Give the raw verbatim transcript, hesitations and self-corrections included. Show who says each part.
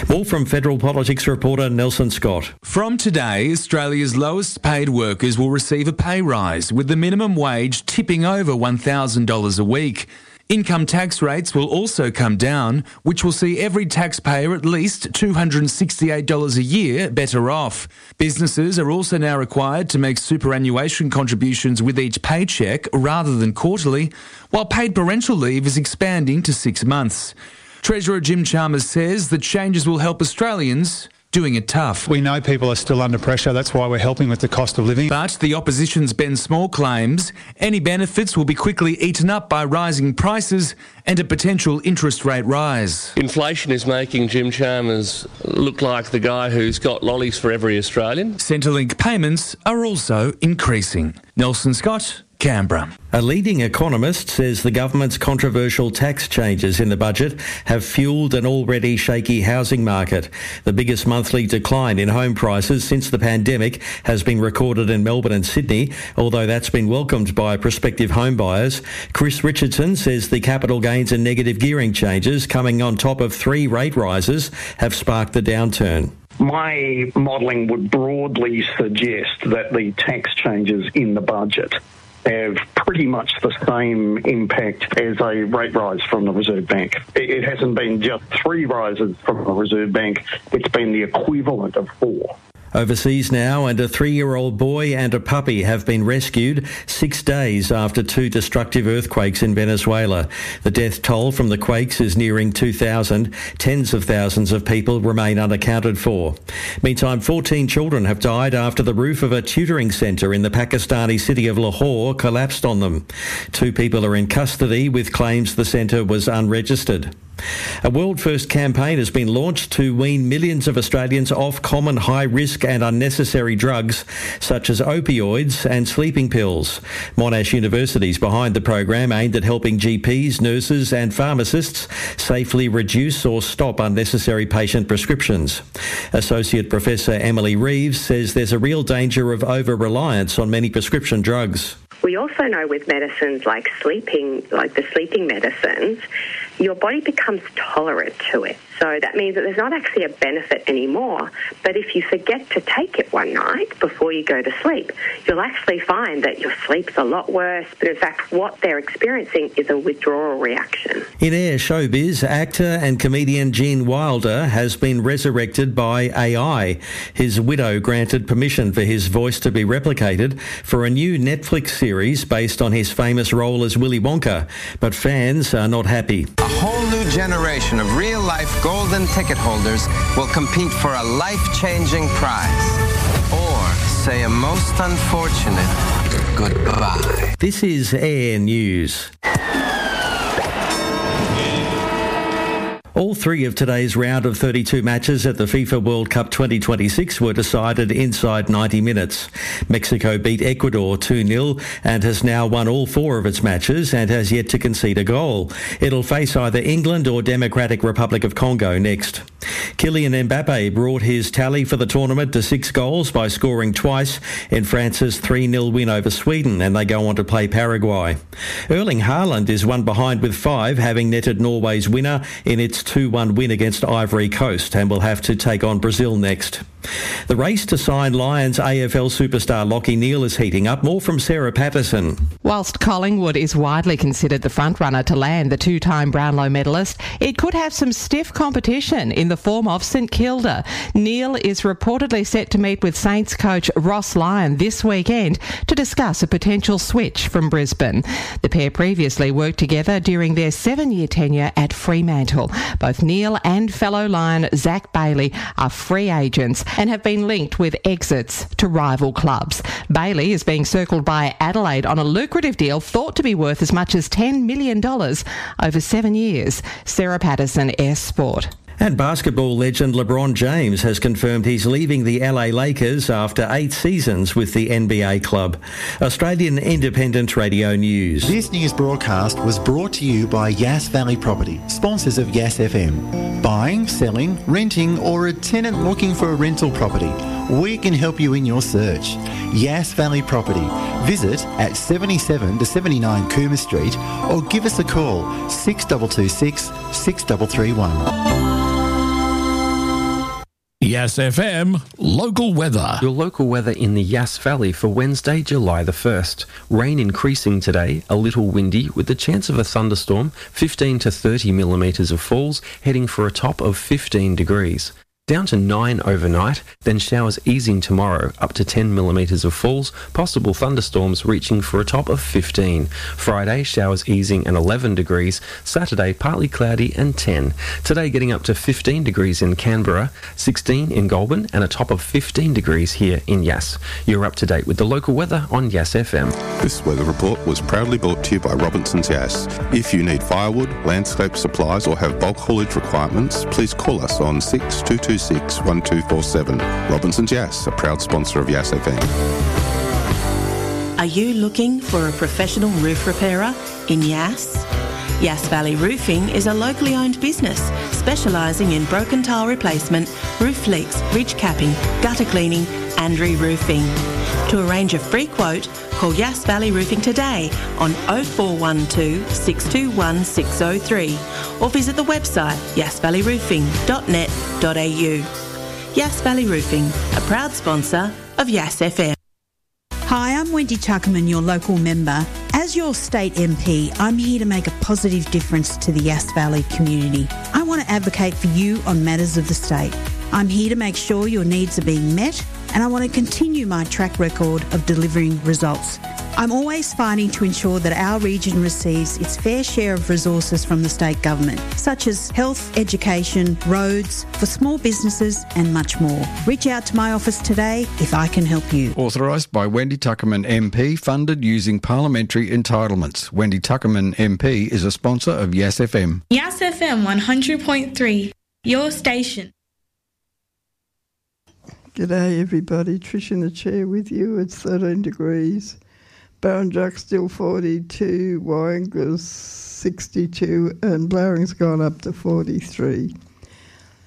Speaker 1: More from Federal Politics reporter Nelson Scott.
Speaker 2: From today, Australia's lowest paid workers will receive a pay rise, with the minimum wage tipping over one thousand dollars a week. Income tax rates will also come down, which will see every taxpayer at least two hundred sixty-eight dollars a year better off. Businesses are also now required to make superannuation contributions with each paycheck rather than quarterly, while paid parental leave is expanding to six months. Treasurer Jim Chalmers says the changes will help Australians doing it tough.
Speaker 3: We know people are still under pressure. That's why we're helping with the cost of living.
Speaker 2: But the opposition's Ben Small claims any benefits will be quickly eaten up by rising prices and a potential interest rate rise.
Speaker 4: Inflation is making Jim Chalmers look like the guy who's got lollies for every Australian.
Speaker 2: Centrelink payments are also increasing. Nelson Scott, Canberra.
Speaker 1: A leading economist says the government's controversial tax changes in the budget have fuelled an already shaky housing market. The biggest monthly decline in home prices since the pandemic has been recorded in Melbourne and Sydney, although that's been welcomed by prospective home buyers. Chris Richardson says the capital gains and negative gearing changes coming on top of three rate rises have sparked the downturn.
Speaker 5: My modelling would broadly suggest that the tax changes in the budget have pretty much the same impact as a rate rise from the Reserve Bank. It hasn't been just three rises from the Reserve Bank, it's been the equivalent of four.
Speaker 1: Overseas now, and a three-year-old boy and a puppy have been rescued six days after two destructive earthquakes in Venezuela. The death toll from the quakes is nearing two thousand. Tens of thousands of people remain unaccounted for. Meantime, fourteen children have died after the roof of a tutoring centre in the Pakistani city of Lahore collapsed on them. Two people are in custody with claims the centre was unregistered. A world-first campaign has been launched to wean millions of Australians off common high-risk and unnecessary drugs such as opioids and sleeping pills. Monash University is behind the program aimed at helping G Ps, nurses and pharmacists safely reduce or stop unnecessary patient prescriptions. Associate Professor Emily Reeves says there's a real danger of over-reliance on many prescription drugs.
Speaker 6: We also know with medicines like sleeping, like the sleeping medicines, your body becomes tolerant to it. So that means that there's not actually a benefit anymore. But if you forget to take it one night before you go to sleep, you'll actually find that your sleep's a lot worse. But in fact, what they're experiencing is a withdrawal reaction.
Speaker 1: In Air Showbiz, actor and comedian Gene Wilder has been resurrected by A I. His widow granted permission for his voice to be replicated for a new Netflix series based on his famous role as Willy Wonka. But fans are not happy.
Speaker 7: A whole new generation of real-life golden ticket holders will compete for a life-changing prize. Or say a most unfortunate goodbye.
Speaker 1: This is Air News. All three of today's round of thirty-two matches at the FIFA World Cup twenty twenty-six were decided inside ninety minutes. Mexico beat Ecuador two nil and has now won all four of its matches and has yet to concede a goal. It'll face either England or Democratic Republic of Congo next. Kylian Mbappe brought his tally for the tournament to six goals by scoring twice in France's three nil win over Sweden, and they go on to play Paraguay. Erling Haaland is one behind with five, having netted Norway's winner in its two one win against Ivory Coast, and will have to take on Brazil next. The race to sign Lions A F L superstar Lachie Neale is heating up. More from Sarah Patterson.
Speaker 8: Whilst Collingwood is widely considered the frontrunner to land the two-time Brownlow medalist, it could have some stiff competition in the form of St Kilda. Neale is reportedly set to meet with Saints coach Ross Lyon this weekend to discuss a potential switch from Brisbane. The pair previously worked together during their seven-year tenure at Fremantle. Both Neale and fellow Lion Zach Bailey are free agents and have been linked with exits to rival clubs. Bailey is being circled by Adelaide on a lucrative deal thought to be worth as much as ten million dollars over seven years. Sarah Patterson, Air Sport.
Speaker 1: And basketball legend LeBron James has confirmed he's leaving the L A Lakers after eight seasons with the N B A club. Australian Independent Radio News.
Speaker 9: This news broadcast was brought to you by Yass Valley Property, sponsors of Yass F M. Buying, selling, renting, or a tenant looking for a rental property, we can help you in your search. Yass Valley Property. Visit at seventy-seven to seventy-nine Coomer Street or give us a call six two two six, six three three one.
Speaker 10: Yass F M local weather.
Speaker 11: Your local weather in the Yass Valley for Wednesday, July the first. Rain increasing today, a little windy with the chance of a thunderstorm, fifteen to thirty millimetres of falls, heading for a top of fifteen degrees. Down to nine overnight, then showers easing tomorrow, up to ten millimetres of falls, possible thunderstorms reaching for a top of fifteen. Friday, showers easing and eleven degrees. Saturday, partly cloudy and ten. Today getting up to fifteen degrees in Canberra, sixteen in Goulburn, and a top of fifteen degrees here in Yass. You're up to date with the local weather on Yass F M.
Speaker 12: This weather report was proudly brought to you by Robinson's Yass. If you need firewood, landscape supplies or have bulk haulage requirements, please call us on six two two six one two four seven. Robinson's Yass, a proud sponsor of Yass F M.
Speaker 13: Are you looking for a professional roof repairer in Yass? Yass Valley Roofing is a locally owned business specialising in broken tile replacement, roof leaks, ridge capping, gutter cleaning and re-roofing. To arrange a free quote, call Yass Valley Roofing today on oh four one two, six two one, six oh three or visit the website yass valley roofing dot net dot a u. Yass Valley Roofing, a proud sponsor of Yass F M.
Speaker 14: Hi, I'm Wendy Tuckerman, your local member. As your state M P, I'm here to make a positive difference to the Yass Valley community. I want to advocate for you on matters of the state. I'm here to make sure your needs are being met, and I want to continue my track record of delivering results. I'm always fighting to ensure that our region receives its fair share of resources from the state government, such as health, education, roads, for small businesses and much more. Reach out to my office today if I can help you.
Speaker 15: Authorised by Wendy Tuckerman M P, funded using parliamentary entitlements. Wendy Tuckerman M P is a sponsor of Yass F M.
Speaker 16: Yass F M one hundred point three, your station.
Speaker 17: G'day everybody, Trish in the chair with you. It's thirteen degrees. Barrenjock still forty-two, Warringah's sixty-two and Blowring's gone up to forty-three.